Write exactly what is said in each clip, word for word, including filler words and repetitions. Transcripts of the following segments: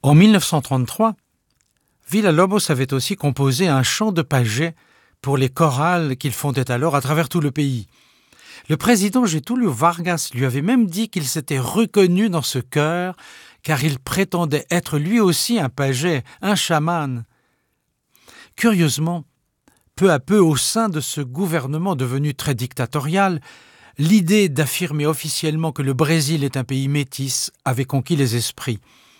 En mille neuf cent trente-trois, Villa-Lobos avait aussi composé un chant de paget pour les chorales qu'il fondait alors à travers tout le pays. Le président Getúlio Vargas lui avait même dit qu'il s'était reconnu dans ce chœur car il prétendait être lui aussi un paget, un chaman. Curieusement, peu à peu au sein de ce gouvernement devenu très dictatorial, l'idée d'affirmer officiellement que le Brésil est un pays métis avait conquis les esprits.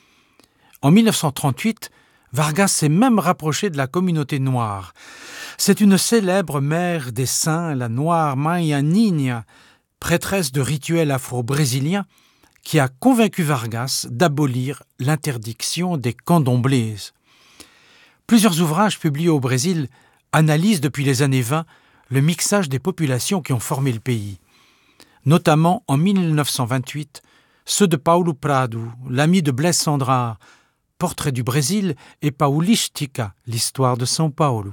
En mille neuf cent trente-huit, Vargas s'est même rapproché de la communauté noire. C'est une célèbre mère des saints, la noire Maria Nina, prêtresse de rituels afro-brésiliens, qui a convaincu Vargas d'abolir l'interdiction des candomblés. Plusieurs ouvrages publiés au Brésil analysent depuis les années vingt le mixage des populations qui ont formé le pays. Notamment en mille neuf cent vingt-huit, ceux de Paulo Prado, l'ami de Blaise Cendrars, Portrait du Brésil, et Paulistica, l'histoire de São Paulo.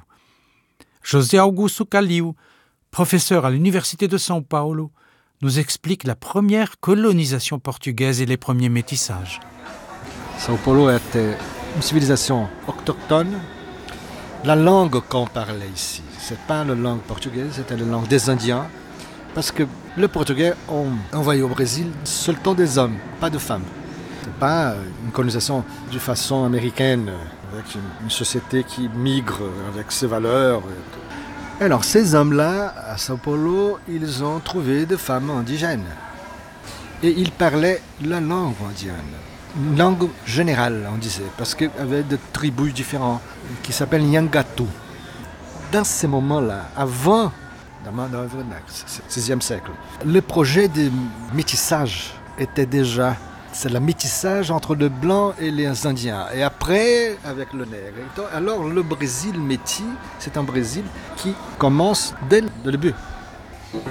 José Augusto Calil, professeur à l'Université de São Paulo, nous explique la première colonisation portugaise et les premiers métissages. São Paulo était une civilisation autochtone. La langue qu'on parlait ici, ce n'est pas la langue portugaise, c'était la langue des Indiens, parce que le portugais ont envoyé au Brésil seulement des hommes, pas de femmes. Ce n'est pas une colonisation de façon américaine, avec une, une société qui migre avec ses valeurs. Alors ces hommes-là, à São Paulo, ils ont trouvé des femmes indigènes. Et ils parlaient la langue indienne. Une langue générale, on disait, parce qu'il y avait des tribus différentes qui s'appellent Nhangatu. Dans ces moments-là, avant, dans le seizième siècle, le projet de métissage était déjà, c'est le métissage entre le blanc et les Indiens. Et après, avec le nègre. Alors le Brésil métis, c'est un Brésil qui commence dès le début.